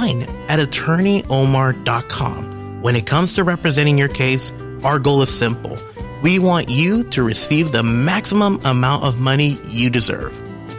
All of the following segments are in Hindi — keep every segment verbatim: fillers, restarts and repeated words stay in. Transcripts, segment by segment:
online at attorney omar dot com. When it comes to representing your case, our goal is simple. We want you to receive the maximum amount of money you deserve.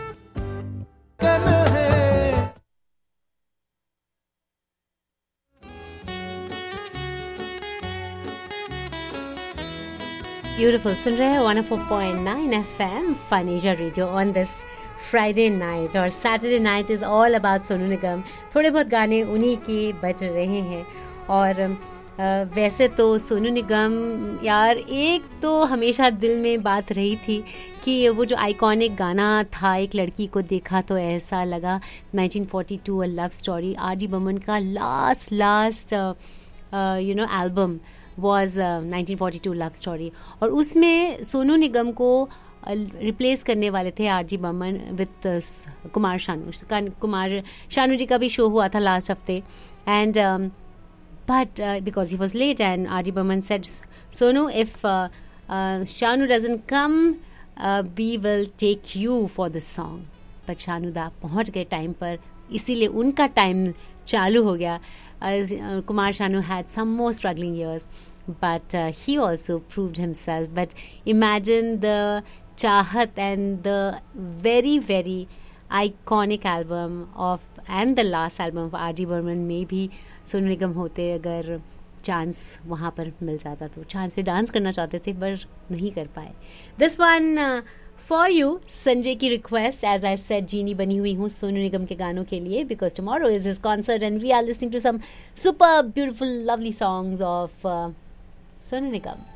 Beautiful. सुन रहे हैं one oh four point nine F M Fun Asia Radio on this Friday night. और Saturday night is all about Sonu Nigam. थोड़े बहुत गाने उन्हीं के बज रहे हैं. और आ, वैसे तो सोनू निगम यार एक तो हमेशा दिल में बात रही थी कि वो जो आइकॉनिक गाना था एक लड़की को देखा तो ऐसा लगा nineteen forty-two A Love Story, R D Burman का last last you know album was uh, nineteen forty-two Love Story. और उसमें सोनू निगम को रिप्लेस uh, करने वाले थे RG Burman with uh, Kumar Sanu. Kumar Sanu जी का भी शो हुआ था लास्ट हफ्ते and but because he was late and RG Burman said Sonu if Shanu doesn't come we will take you for this song. But Shanu दा पहुंच गए टाइम पर, इसीलिए उनका टाइम चालू हो गया. Uh, Kumar Shanu had some more struggling years, but uh, he also proved himself. But imagine the chahat and the very, very iconic album of and the last album of R D Burman में भी सोनू निगम होते अगर चांस वहाँ पर मिल जाता तो चांस पे डांस करना चाहते थे पर नहीं कर पाए. This one for you, Sanjay की रिक्वेस्ट. एज आई सेड, जीनी बनी हुई हूँ सोनू निगम के गानों के लिए because tomorrow is his concert and we are listening to some super beautiful lovely songs of Sonu Nigam.